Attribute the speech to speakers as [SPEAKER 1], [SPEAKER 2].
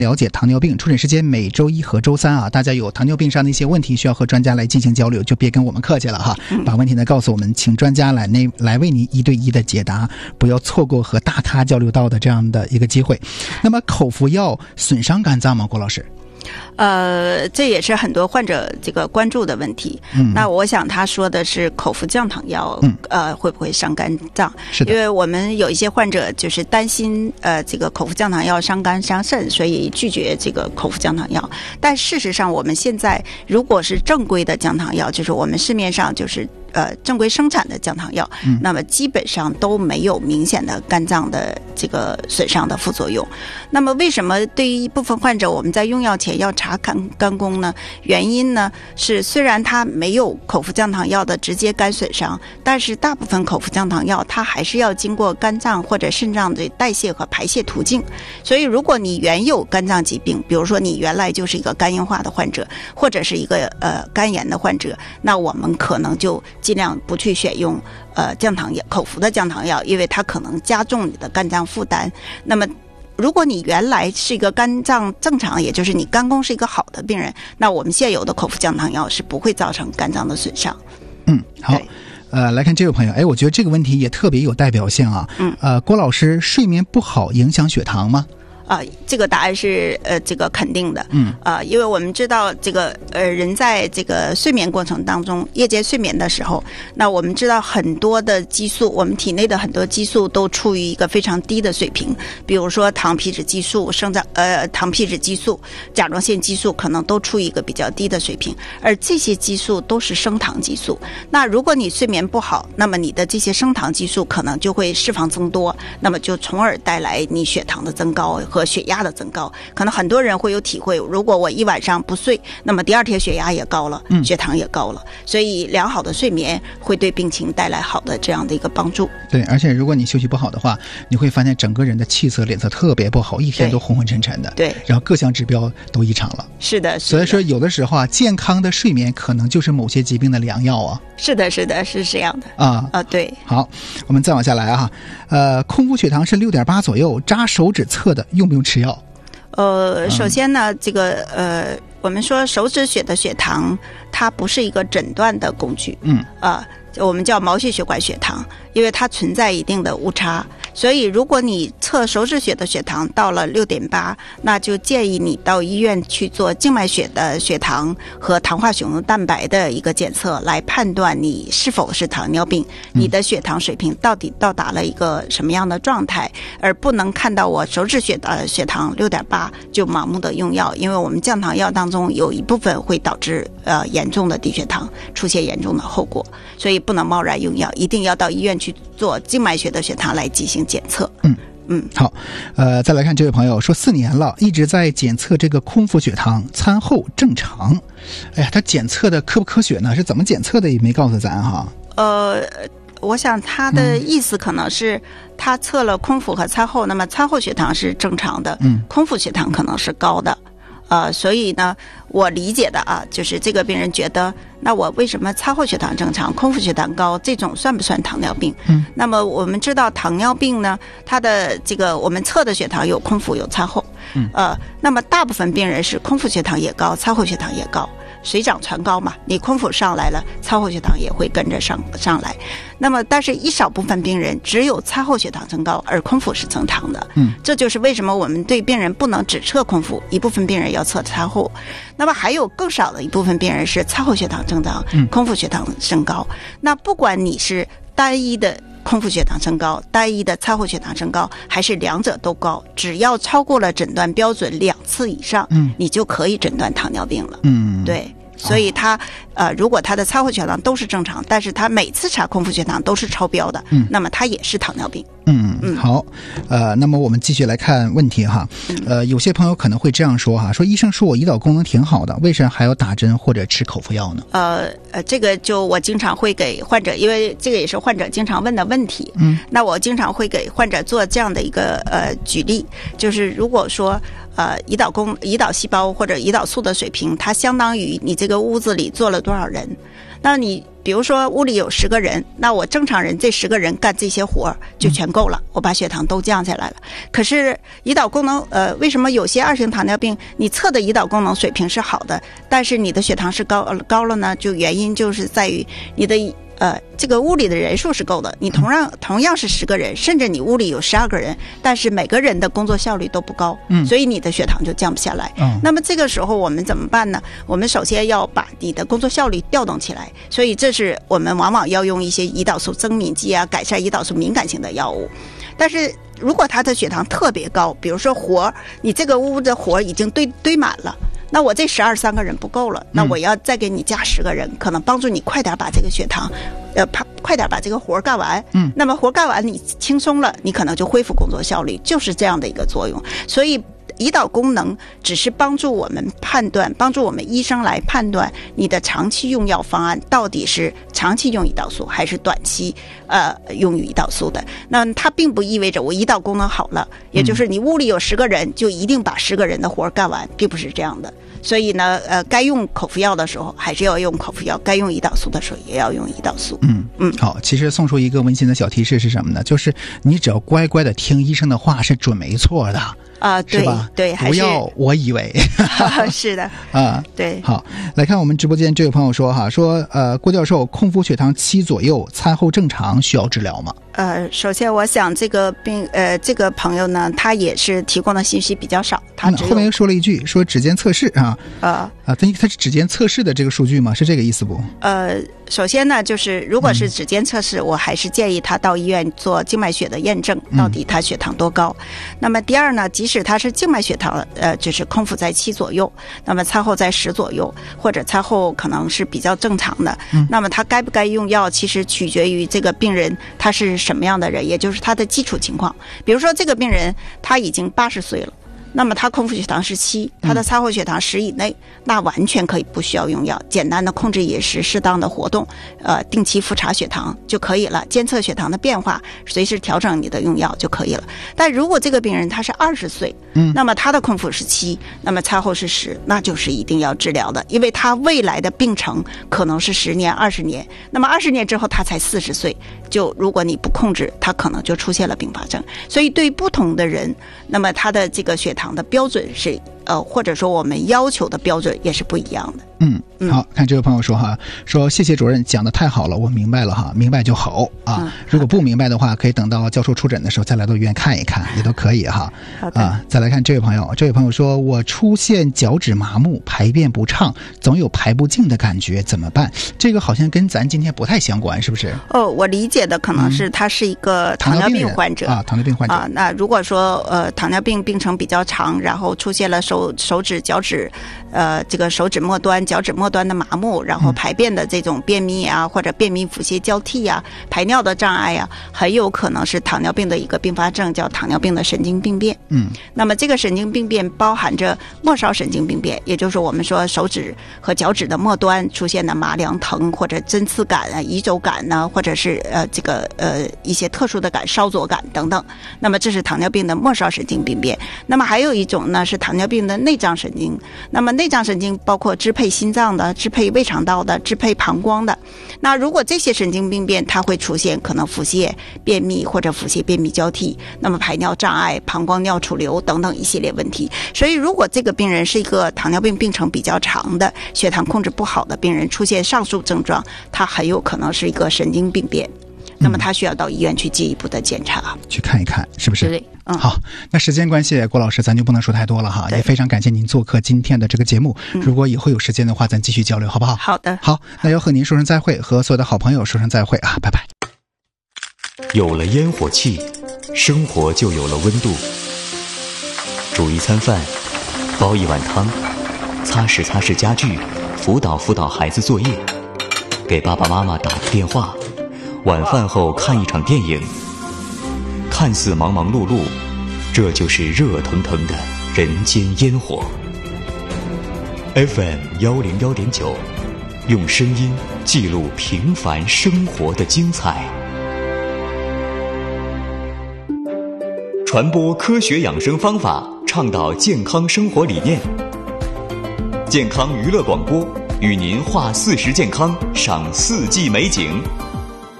[SPEAKER 1] 了解糖尿病，出诊时间每周一和周三啊，大家有糖尿病上的一些问题需要和专家来进行交流，就别跟我们客气了哈，把问题呢告诉我们，请专家来为您一对一的解答，不要错过和大咖交流到的这样的一个机会。那么口服药损伤肝脏吗，郭老师？
[SPEAKER 2] 这也是很多患者这个关注的问题。那我想他说的是口服降糖药，会不会伤肝脏？
[SPEAKER 1] 是的，
[SPEAKER 2] 因为我们有一些患者就是担心这个口服降糖药伤肝伤肾，所以拒绝这个口服降糖药。但事实上，我们现在如果是正规的降糖药，就是我们市面上就是正规生产的降糖药，那么基本上都没有明显的肝脏的这个损伤的副作用。那么为什么对于一部分患者我们在用药前要查肝功呢？原因呢是虽然它没有口服降糖药的直接肝损伤，但是大部分口服降糖药它还是要经过肝脏或者肾脏的代谢和排泄途径。所以如果你原有肝脏疾病，比如说你原来就是一个肝硬化的患者，或者是一个肝炎的患者，那我们可能就尽量不去选用降糖药，口服的降糖药，因为它可能加重你的肝脏负担。那么如果你原来是一个肝脏正常，也就是你肝功是一个好的病人，那我们现有的口服降糖药是不会造成肝脏的损伤。
[SPEAKER 1] 好。来看这位朋友，我觉得这个问题也特别有代表性啊。郭老师，睡眠不好影响血糖吗？
[SPEAKER 2] 这个答案是这个肯定的。因为我们知道这个人在这个睡眠过程当中，夜间睡眠的时候，那我们知道很多的激素，我们体内的很多激素都处于一个非常低的水平，比如说糖皮质激素、糖皮质激素、甲状腺激素可能都处于一个比较低的水平，而这些激素都是升糖激素。那如果你睡眠不好，那么你的这些升糖激素可能就会释放增多，那么就从而带来你血糖的增高和血压的增高。可能很多人会有体会，如果我一晚上不睡，那么第二天血压也高了，血糖也高了。所以良好的睡眠会对病情带来好的这样的一个帮助。
[SPEAKER 1] 对，而且如果你休息不好的话，你会发现整个人的气色脸色特别不好，一天都昏昏沉沉的。
[SPEAKER 2] 对，
[SPEAKER 1] 然后各项指标都异常了。
[SPEAKER 2] 是的，
[SPEAKER 1] 所以说有的时候健康的睡眠可能就是某些疾病的良药啊。
[SPEAKER 2] 是的，是这样的。对。
[SPEAKER 1] 好，我们再往下来啊。空腹血糖是6.8左右，扎手指测的，用不用吃药？
[SPEAKER 2] 首先呢，这个我们说手指血的血糖，它不是一个诊断的工具。我们叫毛细血管血糖，因为它存在一定的误差，所以如果你测手指血的血糖到了6.8，那就建议你到医院去做静脉血的血糖和糖化血红蛋白的一个检测，来判断你是否是糖尿病，你的血糖水平到底到达了一个什么样的状态，而不能看到我手指血的血糖6.8就盲目的用药，因为我们降糖药当中有一部分会导致严重的低血糖，出现严重的后果，所以不能贸然用药，一定要到医院去做静脉血的血糖来进行检测。
[SPEAKER 1] 好，再来看这位朋友说，4年了，一直在检测这个空腹血糖，餐后正常。他检测的科不科学呢？是怎么检测的也没告诉咱哈。
[SPEAKER 2] 我想他的意思可能是他测了空腹和餐后，那么餐后血糖是正常的，空腹血糖可能是高的。所以呢，我理解的就是这个病人觉得，那我为什么餐后血糖正常，空腹血糖高，这种算不算糖尿病？那么我们知道糖尿病呢，它的这个我们测的血糖有空腹有餐后，那么大部分病人是空腹血糖也高，餐后血糖也高。水涨船高嘛，你空腹上来了，餐后血糖也会跟着上来。那么但是一少部分病人只有餐后血糖增高，而空腹是正常的。这就是为什么我们对病人不能只测空腹，一部分病人要测餐后。那么还有更少的一部分病人是餐后血糖增长，空腹血糖升高。那不管你是单一的空腹血糖升高，单一的餐后血糖升高，还是两者都高，只要超过了诊断标准2次以上，你就可以诊断糖尿病了。对。所以他如果他的餐后血糖都是正常，但是他每次查空腹血糖都是超标的，那么他也是糖尿病。
[SPEAKER 1] 好，那么我们继续来看问题哈。有些朋友可能会这样说哈，说医生说我胰岛功能挺好的，为什么还要打针或者吃口服药呢？
[SPEAKER 2] 这个就我经常会给患者，因为这个也是患者经常问的问题。那我经常会给患者做这样的一个举例，就是如果说胰岛细胞或者胰岛素的水平，它相当于你这个屋子里坐了多少人。 那你比如说屋里有10个人，那我正常人这10个人干这些活就全够了，我把血糖都降下来了。可是胰岛功能为什么有些2型糖尿病你测的胰岛功能水平是好的，但是你的血糖是高了呢？就原因就是在于你的这个屋里的人数是够的，你同样是10个人，甚至你屋里有12个人，但是每个人的工作效率都不高，所以你的血糖就降不下来。那么这个时候我们怎么办呢？我们首先要把你的工作效率调动起来，所以这是我们往往要用一些胰岛素增敏剂啊，改善胰岛素敏感性的药物。但是如果他的血糖特别高，比如说你这个屋的活已经堆满了，那我这3个人不够了，那我要再给你加10个人，可能帮助你快点把这个血糖，快点把这个活干完。那么活干完你轻松了，你可能就恢复工作效率，就是这样的一个作用。所以胰岛功能只是帮助我们判断，帮助我们医生来判断你的长期用药方案到底是长期用胰岛素还是短期用胰岛素的。那它并不意味着我胰岛功能好了，也就是你屋里有10个人就一定把10个人的活干完，并不是这样的。所以呢，该用口服药的时候还是要用口服药，该用胰岛素的时候也要用胰岛素。
[SPEAKER 1] 好，其实送出一个温馨的小提示是什么呢？就是你只要乖乖的听医生的话是准没错的。
[SPEAKER 2] 对对，还是
[SPEAKER 1] 不要我以为
[SPEAKER 2] 是的对。
[SPEAKER 1] 好，来看我们直播间这位朋友说郭教授，空腹血糖7左右，餐后正常，需要治疗吗？
[SPEAKER 2] 首先我想这个朋友呢，他也是提供的信息比较少，他
[SPEAKER 1] 后面又说了一句说指尖测试他是指尖测试的这个数据吗？是这个意思不？
[SPEAKER 2] 首先呢，就是如果是指尖测试，我还是建议他到医院做静脉血的验证，到底他血糖多高。那么第二呢，即使他是静脉血糖就是空腹在7左右，那么餐后在10左右，或者餐后可能是比较正常的，那么他该不该用药，其实取决于这个病人他是什么样的人，也就是他的基础情况。比如说这个病人他已经80岁了，那么他空腹血糖是7，他的餐后血糖10以内，那完全可以不需要用药，简单的控制饮食，适当的活动，定期复查血糖就可以了，监测血糖的变化，随时调整你的用药就可以了。但如果这个病人他是20岁，那么他的空腹是7，那么餐后是10，那就是一定要治疗的，因为他未来的病程可能是10年、20年，那么20年之后他才40岁，就如果你不控制，他可能就出现了并发症。所以对于不同的人，那么他的这个血糖的标准是或者说我们要求的标准也是不一样的。
[SPEAKER 1] 好，看这位朋友说谢谢主任讲的太好了，我明白了明白就好如果不明白的话，可以等到教授出诊的时候再来到医院看一看，也都可以好的再来看这位朋友说，我出现脚趾麻木，排便不畅，总有排不尽的感觉，怎么办？这个好像跟咱今天不太相关，是不是？
[SPEAKER 2] 我理解的可能是他是一个糖尿病患者
[SPEAKER 1] 糖尿病患者
[SPEAKER 2] 那如果说糖尿病病程比较长，然后出现了手指、脚趾这个手指末端、脚趾末端的麻木，然后排便的这种便秘或者便秘腹泻交替排尿的障碍很有可能是糖尿病的一个并发症，叫糖尿病的神经病变。那么这个神经病变包含着末梢神经病变，也就是我们说手指和脚趾的末端出现的麻凉疼或者针刺感移轴感或者是一些特殊的感，烧灼感等等。那么这是糖尿病的末梢神经病变。那么还有一种呢是糖尿病的内脏神经，那么内脏神经包括支配心脏的、支配胃肠道的、支配膀胱的。那如果这些神经病变它会出现可能腹泻、便秘或者腹泻便秘交替，那么排尿障碍、膀胱尿储留等等一系列问题。所以如果这个病人是一个糖尿病病程比较长的、血糖控制不好的病人，出现上述症状，他很有可能是一个神经病变，那么他需要到医院去进一步的检查，
[SPEAKER 1] 去看一看，是不是？
[SPEAKER 2] 对。
[SPEAKER 1] 好，那时间关系，郭老师咱就不能说太多了也非常感谢您做客今天的这个节目。如果以后有时间的话，咱继续交流，好不好？
[SPEAKER 2] 好的。
[SPEAKER 1] 好，那要和您说声再会，和所有的好朋友说声再会拜拜。
[SPEAKER 3] 有了烟火气，生活就有了温度。煮一餐饭，煲一碗汤，擦拭家具，辅导孩子作业，给爸爸妈妈打个电话，晚饭后看一场电影。看似忙忙碌碌，这就是热腾腾的人间烟火。FM101.9，用声音记录平凡生活的精彩，传播科学养生方法，倡导健康生活理念。健康娱乐广播与您话40健康，赏4季美景。